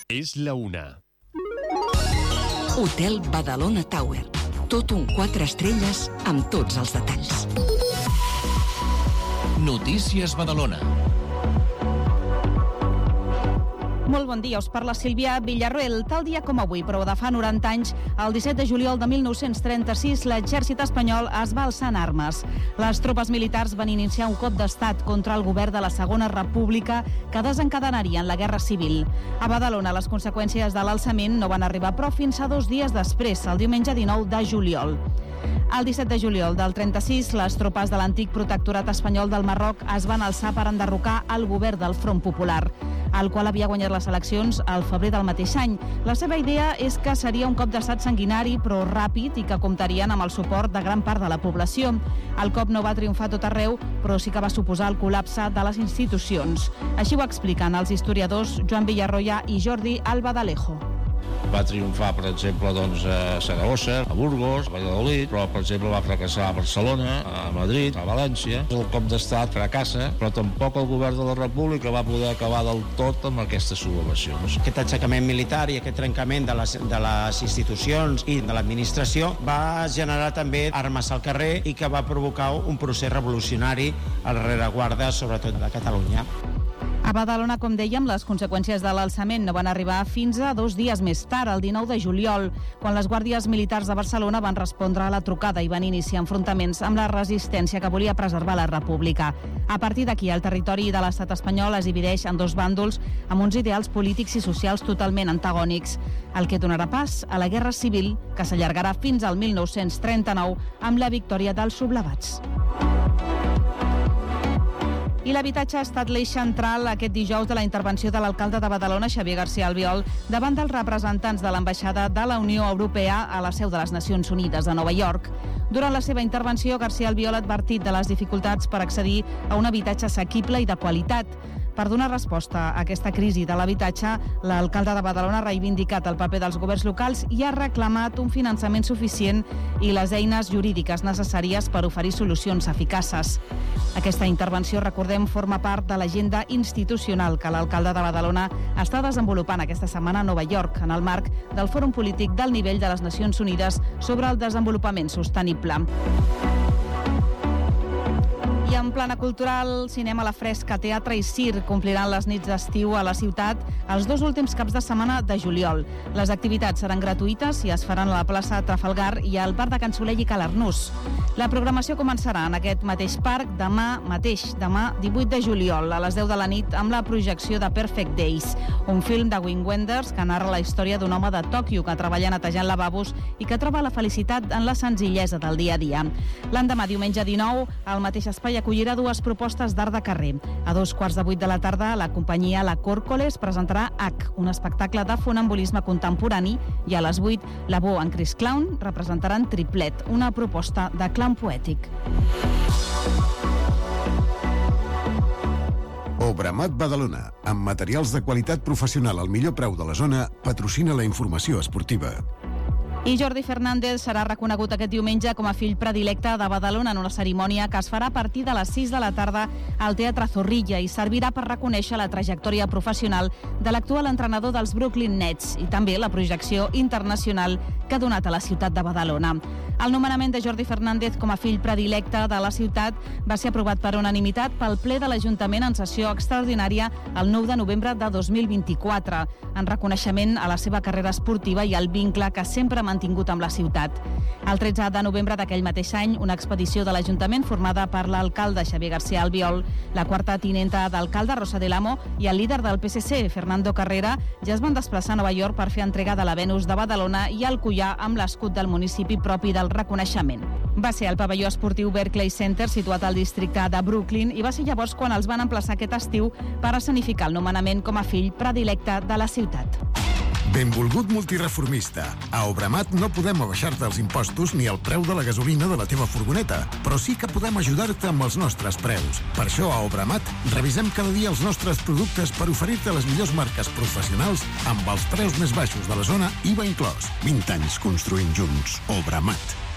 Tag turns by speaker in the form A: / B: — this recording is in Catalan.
A: És la 1.
B: Hotel Badalona Tower. Tot un 4 estrelles amb tots els detalls.
C: Notícies Badalona.
D: Molt bon dia, us parla Sílvia Villarroel. Tal dia com avui, però de fa 90 anys, el 17 de juliol de 1936, l'exèrcit espanyol es va alçar en armes. Les tropes militars van iniciar un cop d'estat contra el govern de la Segona República que desencadenarien la Guerra Civil. A Badalona, les conseqüències de l'alçament no van arribar, però fins a 2 dies després, el diumenge 19 de juliol. El 17 de juliol del 36, les tropes de l'antic protectorat espanyol del Marroc es van alçar per enderrocar el govern del Front Popular, el qual havia guanyat les eleccions al febrer del mateix any. La seva idea és que seria un cop d'estat sanguinari però ràpid i que comptarien amb el suport de gran part de la població. El cop no va triomfar tot arreu, però sí que va suposar el col·lapse de les institucions. Així ho expliquen els historiadors Joan Villarroya i Jordi Albadalejo.
E: Va triomfar, per exemple, a Saragossa, a Burgos, a Valladolid, però, per exemple, va fracassar a Barcelona, a Madrid, a València. El cop d'estat fracassa, però tampoc el govern de la República va poder acabar del tot amb aquestes sublevacions.
F: Aquest aixecament militar i aquest trencament de les institucions i de l'administració va generar també armes al carrer i que va provocar un procés revolucionari a la rereguarda, sobretot de Catalunya.
D: A Badalona, com dèiem, les conseqüències de l'alçament no van arribar fins a 2 dies més tard, el 19 de juliol, quan les guàrdies militars de Barcelona van respondre a la trucada i van iniciar enfrontaments amb la resistència que volia preservar la República. A partir d'aquí, el territori de l'estat espanyol es divideix en 2 bàndols amb uns ideals polítics i socials totalment antagònics, el que donarà pas a la Guerra Civil, que s'allargarà fins al 1939 amb la victòria dels sublevats. I l'habitatge ha estat l'eix central aquest dijous de la intervenció de l'alcalde de Badalona, Xavier García Albiol, davant dels representants de l'ambaixada de la Unió Europea a la seu de les Nacions Unides a Nova York. Durant la seva intervenció, García Albiol ha advertit de les dificultats per accedir a un habitatge assequible i de qualitat. Per donar resposta a aquesta crisi de l'habitatge, l'alcalde de Badalona ha reivindicat el paper dels governs locals i ha reclamat un finançament suficient i les eines jurídiques necessàries per oferir solucions eficaces. Aquesta intervenció, recordem, forma part de l'agenda institucional que l'alcalde de Badalona està desenvolupant aquesta setmana a Nova York, en el marc del Fòrum Polític del Nivell de les Nacions Unides sobre el desenvolupament sostenible. I en plana cultural, cinema a la fresca, teatre i circ compliran les nits d'estiu a la ciutat els 2 últims caps de setmana de juliol. Les activitats seran gratuïtes i es faran a la plaça Trafalgar i al Parc de Can Soleil i Calarnús. La programació començarà en aquest mateix parc demà 18 de juliol, a les 10 de la nit, amb la projecció de Perfect Days, un film de Wim Wenders que narra la història d'un home de Tòquio que treballa netejant lavabos i que troba la felicitat en la senzillesa del dia a dia. L'endemà, diumenge 19, al mateix espai acollirà 2 propostes d'art de carrer. A 7:15 de la tarda, la companyia La Còrcoles presentarà H, un espectacle de funambulisme contemporani, i a les 8, la Bo en Chris Clown representaran Triplet, una proposta de clown poètic.
G: Obramat Badalona, amb materials de qualitat professional al millor preu de la zona, patrocina la informació esportiva.
D: I Jordi Fernández serà reconegut aquest diumenge com a fill predilecte de Badalona en una cerimònia que es farà a partir de les 6 de la tarda al Teatre Zorrilla i servirà per reconèixer la trajectòria professional de l'actual entrenador dels Brooklyn Nets i també la projecció internacional que ha donat a la ciutat de Badalona. El nomenament de Jordi Fernández com a fill predilecte de la ciutat va ser aprovat per unanimitat pel ple de l'Ajuntament en sessió extraordinària el 9 de novembre de 2024, en reconeixement a la seva carrera esportiva i al vincle que sempre ha mantingut amb la ciutat. El 13 de novembre d'aquell mateix any, una expedició de l'Ajuntament formada per l'alcalde Xavier García Albiol, la quarta tinenta d'alcalde Rosa del Amo i el líder del PSC, Fernando Carrera, ja es van desplaçar a Nova York per fer entrega de la Venus de Badalona i el collar amb l'escut del municipi propi del reconeixement. Va ser al pavelló esportiu Berkeley Center, situat al districte de Brooklyn, i va ser llavors quan els van emplaçar aquest estiu per escenificar el nomenament com a fill predilecte de la ciutat.
G: Benvolgut multireformista. A Obramat no podem abaixar-te els impostos ni el preu de la gasolina de la teva furgoneta, però sí que podem ajudar-te amb els nostres preus. Per això, a Obramat, revisem cada dia els nostres productes per oferir-te les millors marques professionals amb els preus més baixos de la zona, IVA inclòs. 20 anys construint junts. Obramat.